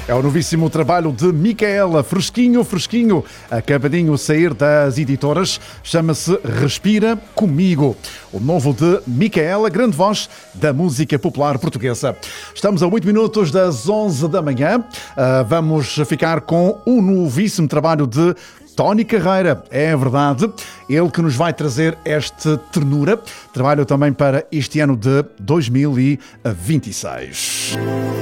É o novíssimo trabalho de Micaela, fresquinho, acabadinho a sair das editoras, chama-se Respira Comigo. O novo de Micaela, grande voz da música popular portuguesa. Estamos a 8 minutos das 11 da manhã, vamos ficar com o novíssimo trabalho de Tony Carreira, é verdade, ele que nos vai trazer esta ternura, trabalho também para este ano de 2026.